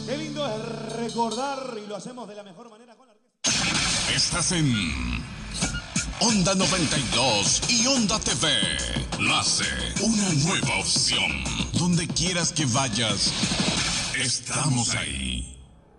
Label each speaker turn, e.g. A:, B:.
A: Qué lindo es recordar y lo hacemos de la mejor manera con la orquesta.
B: Estás en Onda 92 y Onda TV. Nace una nueva opción. Donde quieras que vayas, estamos ahí.